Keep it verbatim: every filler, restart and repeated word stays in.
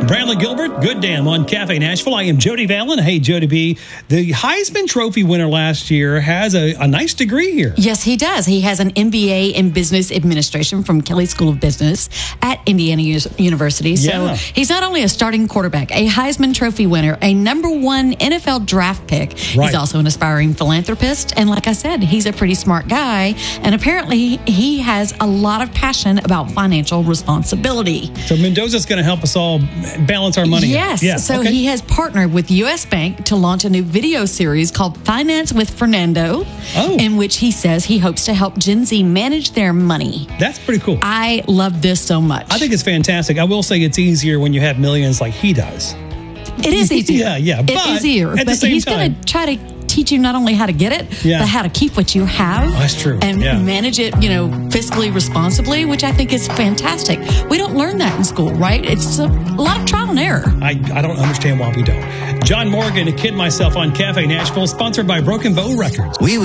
Bradley Gilbert, Good Damn on Cafe Nashville. I am Jody Vallon. Hey, Jody B. The Heisman Trophy winner last year has a, a nice degree here. Yes, he does. He has an M B A in Business Administration from Kelley School of Business at Indiana U- University. So Yeah. he's not only a starting quarterback, a Heisman Trophy winner, a number one N F L draft pick. Right. He's also an aspiring philanthropist. And like I said, he's a pretty smart guy. And apparently he has a lot of passion about financial responsibility. So Mendoza's going to help us all balance our money. Yes. Yeah. So okay. he has partnered with U S Bank to launch a new video series called Finance with Fernando, Oh. in which he says he hopes to help Gen Z manage their money. That's pretty cool. I love this so much. I think it's fantastic. I will say it's easier when you have millions like he does. it is easier. Yeah, yeah, It but is easier. at the But same he's going time- to try to teach you not only how to get it, Yeah. but how to keep what you have. Oh, that's true. And Yeah. manage it, you know, fiscally responsibly, which I think is fantastic. We don't learn that in school, right? It's a, a lot of trial and error. I, I don't understand why we don't. John Morgan, A Kid Myself on Cafe Nashville, sponsored by Broken Bow Records. We